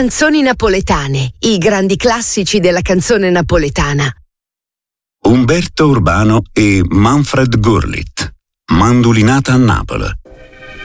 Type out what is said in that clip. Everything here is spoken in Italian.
Canzoni napoletane, i grandi classici della canzone napoletana. Umberto Urbano e Manfred Gurlitt. Mandolinata a Napoli.